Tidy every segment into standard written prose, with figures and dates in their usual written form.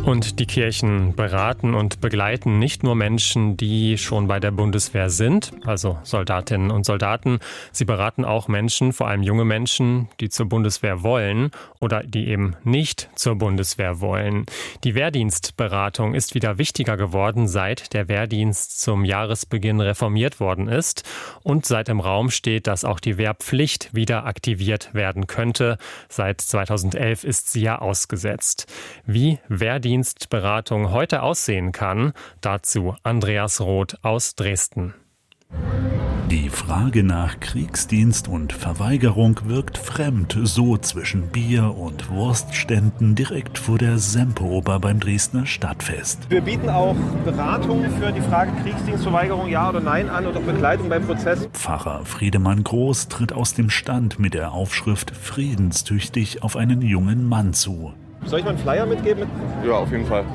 Und die Kirchen beraten und begleiten nicht nur Menschen, die schon bei der Bundeswehr sind, also Soldatinnen und Soldaten. Sie beraten auch Menschen, vor allem junge Menschen, die zur Bundeswehr wollen oder die eben nicht zur Bundeswehr wollen. Die Wehrdienstberatung ist wieder wichtiger geworden, seit der Wehrdienst zum Jahresbeginn reformiert worden ist und seit im Raum steht, dass auch die Wehrpflicht wieder aktiviert werden könnte. Seit 2011 ist sie ja ausgesetzt. Wie Wehrdienstberatung heute aussehen kann, dazu Andreas Roth aus Dresden. Die Frage nach Kriegsdienst und Verweigerung wirkt fremd, so zwischen Bier- und Wurstständen direkt vor der Semperoper beim Dresdner Stadtfest. Wir bieten auch Beratung für die Frage Kriegsdienstverweigerung, ja oder nein an und auch Begleitung beim Prozess. Pfarrer Friedemann Groß tritt aus dem Stand mit der Aufschrift Friedenstüchtig auf einen jungen Mann zu. Soll ich mal einen Flyer mitgeben? Ja, auf jeden Fall.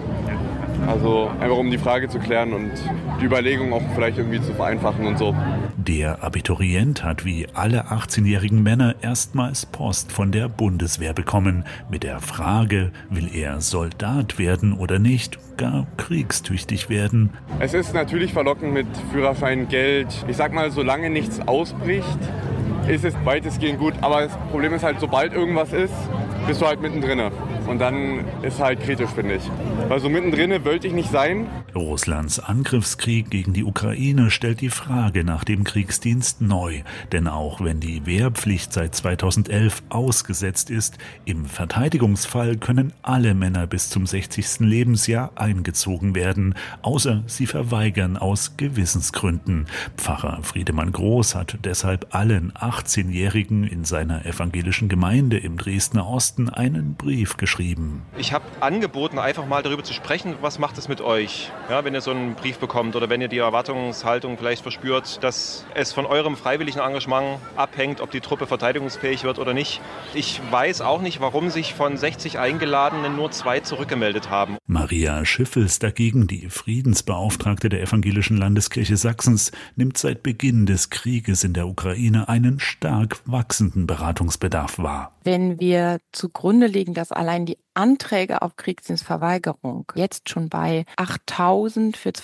Also einfach um die Frage zu klären und die Überlegung auch vielleicht irgendwie zu vereinfachen und so. Der Abiturient hat wie alle 18-jährigen Männer erstmals Post von der Bundeswehr bekommen. Mit der Frage, will er Soldat werden oder nicht, gar kriegstüchtig werden. Es ist natürlich verlockend mit Führerschein, Geld. Ich sag mal, solange nichts ausbricht, ist es weitestgehend gut. Aber das Problem ist halt, sobald irgendwas ist, bist du halt mittendrin. Und dann ist halt kritisch, finde ich. Weil so mittendrin wollte ich nicht sein. Russlands Angriffskrieg gegen die Ukraine stellt die Frage nach dem Kriegsdienst neu. Denn auch wenn die Wehrpflicht seit 2011 ausgesetzt ist, im Verteidigungsfall können alle Männer bis zum 60. Lebensjahr eingezogen werden, außer sie verweigern aus Gewissensgründen. Pfarrer Friedemann Groß hat deshalb allen 18-Jährigen in seiner evangelischen Gemeinde im Dresdner Osten einen Brief geschrieben. Ich habe angeboten, einfach mal darüber zu sprechen, was macht es mit euch, ja, wenn ihr so einen Brief bekommt oder wenn ihr die Erwartungshaltung vielleicht verspürt, dass es von eurem freiwilligen Engagement abhängt, ob die Truppe verteidigungsfähig wird oder nicht. Ich weiß auch nicht, warum sich von 60 Eingeladenen nur 2 zurückgemeldet haben. Maria Schiffels dagegen, die Friedensbeauftragte der Evangelischen Landeskirche Sachsens, nimmt seit Beginn des Krieges in der Ukraine einen stark wachsenden Beratungsbedarf wahr. Wenn wir zugrunde legen, dass allein die Anträge auf Kriegsdienstverweigerung jetzt schon bei 8.000 für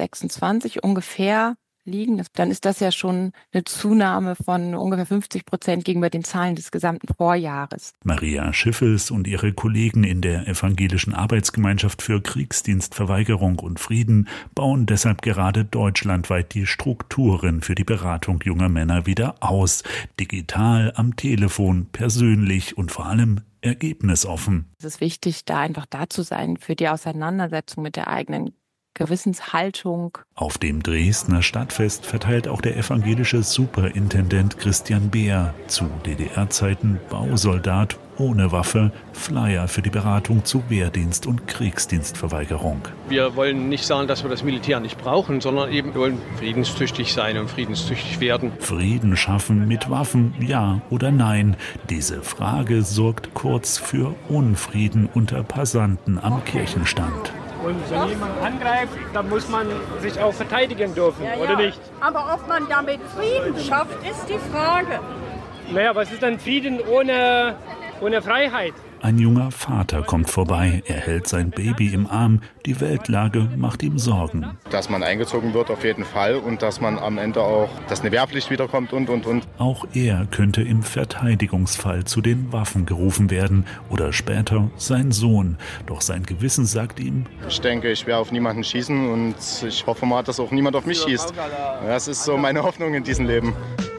2026 ungefähr liegen, dann ist das ja schon eine Zunahme von ungefähr 50% gegenüber den Zahlen des gesamten Vorjahres. Maria Schiffels und ihre Kollegen in der Evangelischen Arbeitsgemeinschaft für Kriegsdienstverweigerung und Frieden bauen deshalb gerade deutschlandweit die Strukturen für die Beratung junger Männer wieder aus. Digital, am Telefon, persönlich und vor allem ergebnisoffen. Es ist wichtig, da einfach da zu sein für die Auseinandersetzung mit der eigenen Gewissenshaltung. Auf dem Dresdner Stadtfest verteilt auch der evangelische Superintendent Christian Beer, zu DDR-Zeiten Bausoldat ohne Waffe, Flyer für die Beratung zu Wehrdienst und Kriegsdienstverweigerung. Wir wollen nicht sagen, dass wir das Militär nicht brauchen, sondern eben wir wollen friedenstüchtig sein und friedenstüchtig werden. Frieden schaffen mit Waffen, ja oder nein? Diese Frage sorgt kurz für Unfrieden unter Passanten am Kirchenstand. Und wenn jemand angreift, dann muss man sich auch verteidigen dürfen, oder nicht? Aber ob man damit Frieden schafft, ist die Frage. Naja, was ist denn Frieden ohne Freiheit? Ein junger Vater kommt vorbei, er hält sein Baby im Arm, die Weltlage macht ihm Sorgen. Dass man eingezogen wird auf jeden Fall und dass man am Ende auch, dass eine Wehrpflicht wiederkommt und. Auch er könnte im Verteidigungsfall zu den Waffen gerufen werden oder später sein Sohn. Doch sein Gewissen sagt ihm: Ich denke, ich werde auf niemanden schießen und ich hoffe mal, dass auch niemand auf mich schießt. Das ist so meine Hoffnung in diesem Leben.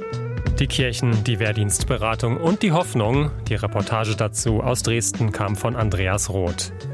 Die Kirchen, die Wehrdienstberatung und die Hoffnung. Die Reportage dazu aus Dresden kam von Andreas Roth.